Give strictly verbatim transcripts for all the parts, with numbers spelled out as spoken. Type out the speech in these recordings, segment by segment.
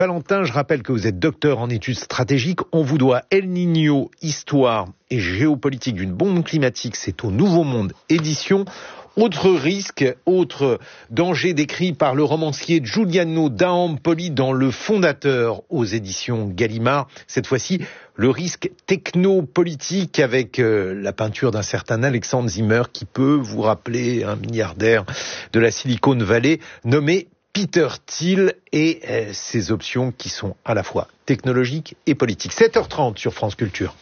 Valentin, je rappelle que vous êtes docteur en études stratégiques. On vous doit El Niño, histoire et géopolitique d'une bombe climatique. C'est au Nouveau Monde, édition. Autre risque, autre danger décrit par le romancier Giuliano d'Ampoli dans Le Fondateur aux éditions Gallimard. Cette fois-ci, le risque technopolitique avec euh, la peinture d'un certain Alexandre Zimmer qui peut vous rappeler un milliardaire de la Silicon Valley nommé Peter Thiel et euh, ses options qui sont à la fois technologiques et politiques. sept heures trente sur France Culture.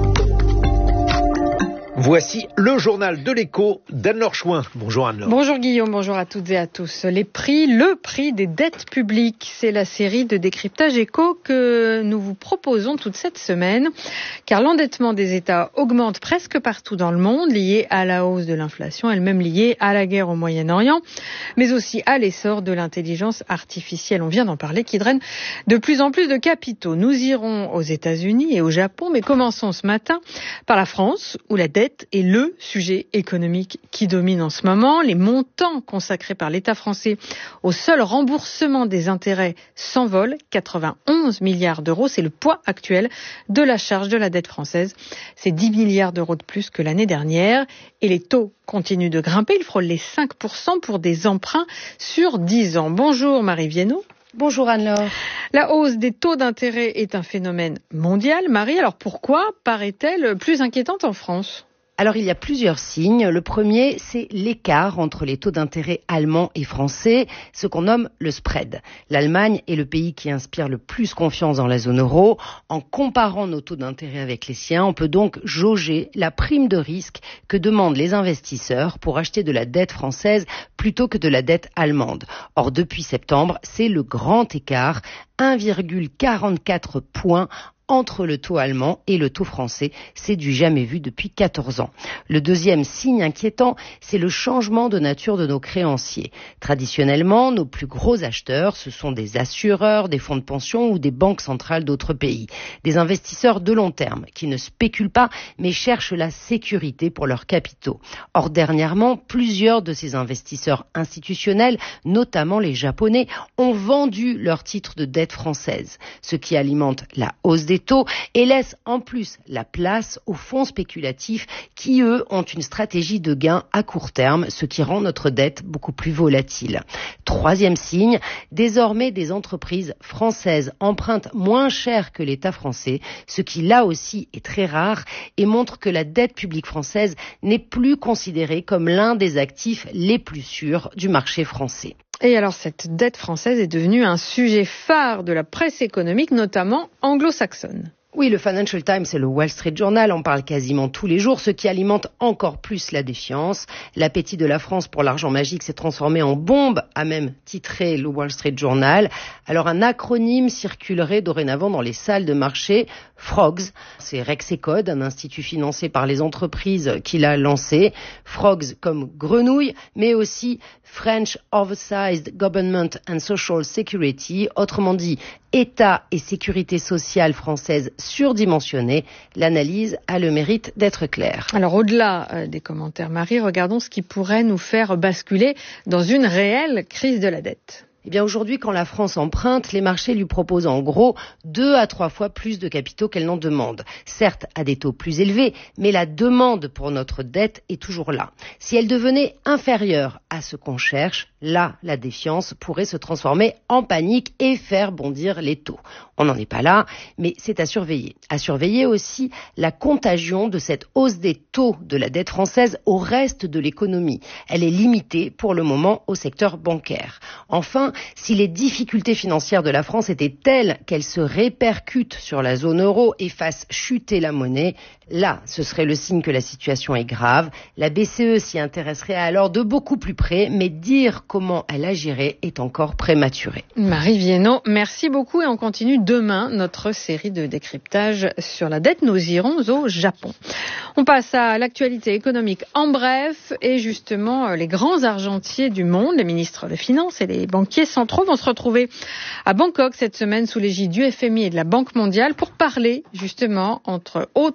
Voici le journal de l'Écho d'Anne-Laure Chouin. Bonjour Anne-Laure. Bonjour Guillaume, bonjour à toutes et à tous. Les prix, le prix des dettes publiques, c'est la série de décryptage Écho que nous vous proposons toute cette semaine, car l'endettement des États augmente presque partout dans le monde, lié à la hausse de l'inflation, elle-même liée à la guerre au Moyen-Orient, mais aussi à l'essor de l'intelligence artificielle. On vient d'en parler, qui draine de plus en plus de capitaux. Nous irons aux États-Unis et au Japon, mais commençons ce matin par la France, où la dette est le sujet économique qui domine en ce moment. Les montants consacrés par l'État français au seul remboursement des intérêts s'envolent. quatre-vingt-onze milliards d'euros, c'est le poids actuel de la charge de la dette française. C'est dix milliards d'euros de plus que l'année dernière. Et les taux continuent de grimper. Ils frôlent les cinq pour cent pour des emprunts sur dix ans. Bonjour Marie Viennot. Bonjour Anne-Laure. La hausse des taux d'intérêt est un phénomène mondial. Marie, alors pourquoi paraît-elle plus inquiétante en France ? Alors, il y a plusieurs signes. Le premier, c'est l'écart entre les taux d'intérêt allemands et français, ce qu'on nomme le spread. L'Allemagne est le pays qui inspire le plus confiance dans la zone euro. En comparant nos taux d'intérêt avec les siens, on peut donc jauger la prime de risque que demandent les investisseurs pour acheter de la dette française plutôt que de la dette allemande. Or, depuis septembre, c'est le grand écart, un virgule quarante-quatre points entre le taux allemand et le taux français. C'est du jamais vu depuis quatorze ans. Le deuxième signe inquiétant, c'est le changement de nature de nos créanciers. Traditionnellement, nos plus gros acheteurs, ce sont des assureurs, des fonds de pension ou des banques centrales d'autres pays. Des investisseurs de long terme qui ne spéculent pas mais cherchent la sécurité pour leurs capitaux. Or, dernièrement, plusieurs de ces investisseurs institutionnels, notamment les Japonais, ont vendu leurs titres de dette française, ce qui alimente la hausse des taux et laisse en plus la place aux fonds spéculatifs qui, eux, ont une stratégie de gain à court terme, ce qui rend notre dette beaucoup plus volatile. Troisième signe, désormais des entreprises françaises empruntent moins cher que l'État français, ce qui là aussi est très rare et montre que la dette publique française n'est plus considérée comme l'un des actifs les plus sûrs du marché français. Et alors, cette dette française est devenue un sujet phare de la presse économique, notamment anglo-saxonne. Oui, le Financial Times et le Wall Street Journal en parlent quasiment tous les jours, ce qui alimente encore plus la défiance. L'appétit de la France pour l'argent magique s'est transformé en bombe, a même titré le Wall Street Journal. Alors un acronyme circulerait dorénavant dans les salles de marché, Frogs. C'est Rexecode, un institut financé par les entreprises qui l'a lancé. Frogs comme grenouille, mais aussi French Oversized Government and Social Security, autrement dit État et sécurité sociale française surdimensionnée. L'analyse a le mérite d'être claire. Alors au-delà euh, des commentaires, Marie, regardons ce qui pourrait nous faire basculer dans une réelle crise de la dette. Eh bien aujourd'hui, quand la France emprunte, les marchés lui proposent en gros deux à trois fois plus de capitaux qu'elle n'en demande. Certes, à des taux plus élevés, mais la demande pour notre dette est toujours là. Si elle devenait inférieure à ce qu'on cherche, là, la défiance pourrait se transformer en panique et faire bondir les taux. On n'en est pas là, mais c'est à surveiller. À surveiller aussi la contagion de cette hausse des taux de la dette française au reste de l'économie. Elle est limitée pour le moment au secteur bancaire. Enfin, si les difficultés financières de la France étaient telles qu'elles se répercutent sur la zone euro et fassent chuter la monnaie, là, ce serait le signe que la situation est grave. La B C E s'y intéresserait alors de beaucoup plus près, mais dire comment elle agirait est encore prématuré. Marie Viennot, merci beaucoup et on continue demain notre série de décryptage sur la dette. Nous irons au Japon. On passe à l'actualité économique en bref et justement les grands argentiers du monde, les ministres des Finances et les banquiers centraux vont se retrouver à Bangkok cette semaine sous l'égide du F M I et de la Banque mondiale pour parler justement, entre autres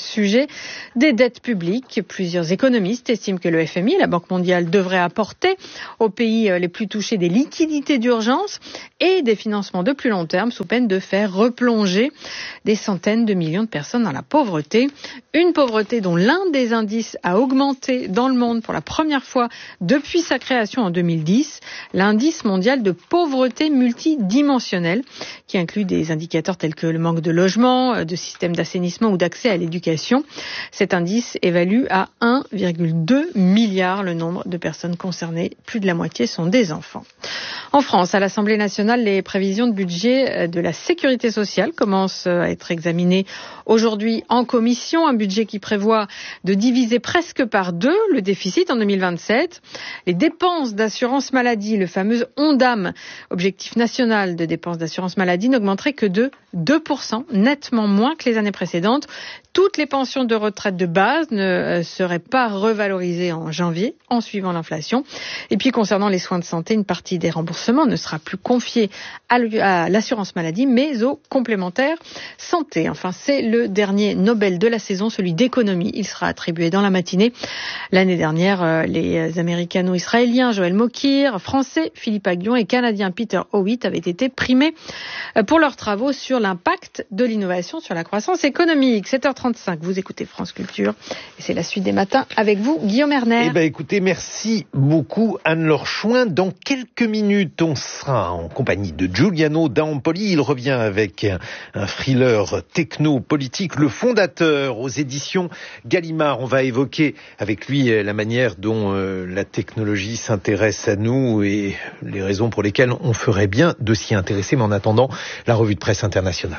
sujet des dettes publiques. Plusieurs économistes estiment que le F M I, la Banque mondiale, devrait apporter aux pays les plus touchés des liquidités d'urgence et des financements de plus long terme, sous peine de faire replonger des centaines de millions de personnes dans la pauvreté. Une pauvreté dont l'un des indices a augmenté dans le monde pour la première fois depuis sa création en deux mille dix, l'indice mondial de pauvreté multidimensionnelle, qui inclut des indicateurs tels que le manque de logement, de systèmes d'assainissement ou d'accès à l'éducation. Cet indice évalue à un virgule deux milliard le nombre de personnes concernées. Plus de la moitié sont des enfants. En France, à l'Assemblée nationale, les prévisions de budget de la sécurité sociale commencent à être examinées aujourd'hui en commission. Un budget qui prévoit de diviser presque par deux le déficit en deux mille vingt-sept. Les dépenses d'assurance maladie, le fameux ONDAM, objectif national de dépenses d'assurance maladie, n'augmenteraient que de deux pour cent, nettement moins que les années précédentes. Toutes les pensions de retraite de base ne seraient pas revalorisées en janvier, en suivant l'inflation. Et puis, concernant les soins de santé, une partie des remboursements ne sera plus confiée à l'assurance maladie, mais aux complémentaires santé. Enfin, c'est le dernier Nobel de la saison, celui d'économie. Il sera attribué dans la matinée. L'année dernière, les américano-israéliens Joël Mokyr, français Philippe Aghion et canadien Peter Howitt avaient été primés pour leurs travaux sur l'impact de l'innovation sur la croissance économique. sept heures trente-cinq, vous écoutez France Culture et c'est la suite des matins avec vous, Guillaume Erner. Eh ben, écoutez, merci beaucoup Anne-Laure Chouin. Dans quelques minutes, on sera en compagnie de Giuliano D'Ampoli. Il revient avec un thriller techno-politique, le fondateur aux éditions Gallimard. On va évoquer avec lui la manière dont euh, la technologie s'intéresse à nous et les raisons pour lesquelles on ferait bien de s'y intéresser. Mais en attendant, la revue de presse internationale.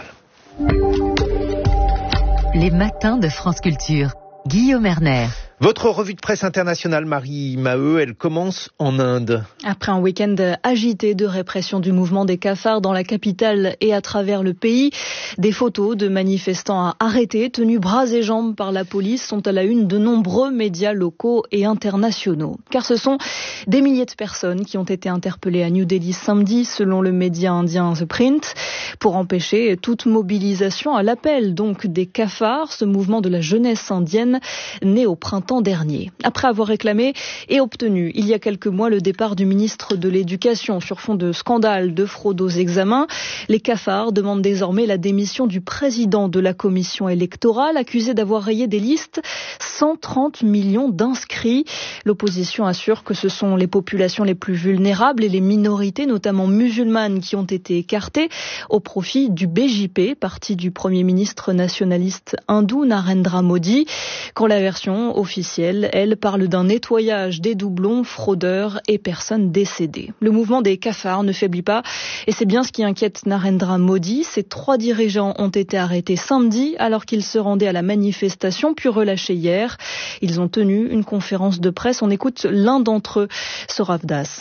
Les matins de France Culture. Guillaume Erner. Votre revue de presse internationale, Marie Maheu, elle commence en Inde. Après un week-end agité de répression du mouvement des cafards dans la capitale et à travers le pays, des photos de manifestants arrêtés, tenus bras et jambes par la police, sont à la une de nombreux médias locaux et internationaux. Car ce sont des milliers de personnes qui ont été interpellées à New Delhi samedi, selon le média indien The Print, pour empêcher toute mobilisation à l'appel donc des cafards, ce mouvement de la jeunesse indienne né au printemps dernier. Après avoir réclamé et obtenu il y a quelques mois le départ du ministre de l'Éducation sur fond de scandale de fraude aux examens, les cafards demandent désormais la démission du président de la commission électorale, accusé d'avoir rayé des listes cent trente millions d'inscrits. L'opposition assure que ce sont les populations les plus vulnérables et les minorités, notamment musulmanes, qui ont été écartées au profit du B J P, parti du Premier ministre nationaliste hindou Narendra Modi, quand la version officielle officielle, elle parle d'un nettoyage des doublons, fraudeurs et personnes décédées. Le mouvement des cafards ne faiblit pas et c'est bien ce qui inquiète Narendra Modi. Ces trois dirigeants ont été arrêtés samedi alors qu'ils se rendaient à la manifestation puis relâchés hier. Ils ont tenu une conférence de presse. On écoute l'un d'entre eux, Saurav Das.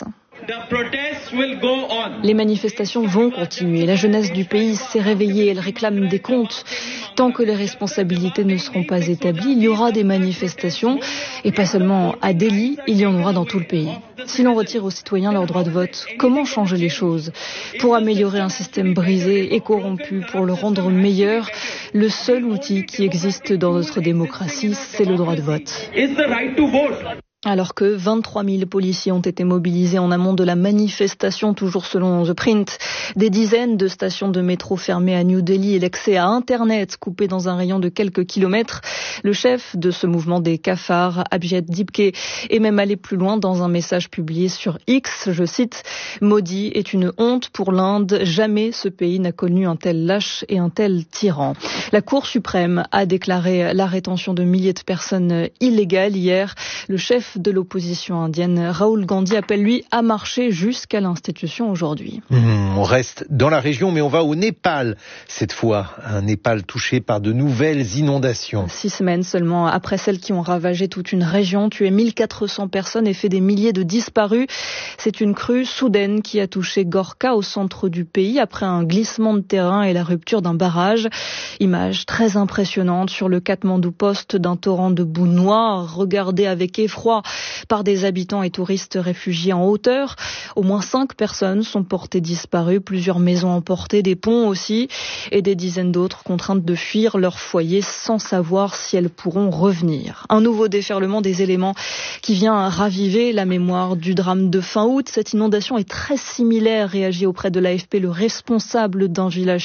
Les manifestations vont continuer. La jeunesse du pays s'est réveillée. Elle réclame des comptes. Tant que les responsabilités ne seront pas établies, il y aura des manifestations. Et pas seulement à Delhi, il y en aura dans tout le pays. Si l'on retire aux citoyens leur droit de vote, comment changer les choses? Pour améliorer un système brisé et corrompu, pour le rendre meilleur, le seul outil qui existe dans notre démocratie, c'est le droit de vote. Alors que vingt-trois mille policiers ont été mobilisés en amont de la manifestation, toujours selon The Print, des dizaines de stations de métro fermées à New Delhi et l'accès à Internet coupé dans un rayon de quelques kilomètres, le chef de ce mouvement des cafards, Abhijit Dibke, est même allé plus loin dans un message publié sur X, je cite, « Modi est une honte pour l'Inde, jamais ce pays n'a connu un tel lâche et un tel tyran ». La Cour suprême a déclaré la rétention de milliers de personnes illégales hier. Le chef de l'opposition indienne, Rahul Gandhi, appelle lui à marcher jusqu'à l'institution aujourd'hui. Mmh, on reste dans la région, mais on va au Népal cette fois. Un Népal touché par de nouvelles inondations. Six semaines seulement après celles qui ont ravagé toute une région, tué mille quatre cents personnes et fait des milliers de disparus. C'est une crue soudaine qui a touché Gorkha au centre du pays après un glissement de terrain et la rupture d'un barrage. Image très impressionnante sur le Katmandou Post d'un torrent de boue noire. Regardez avec effroi par des habitants et touristes réfugiés en hauteur. Au moins cinq personnes sont portées disparues, plusieurs maisons emportées, des ponts aussi, et des dizaines d'autres contraintes de fuir leur foyer sans savoir si elles pourront revenir. Un nouveau déferlement des éléments qui vient raviver la mémoire du drame de fin août. Cette inondation est très similaire, réagit auprès de l'A F P le responsable d'un village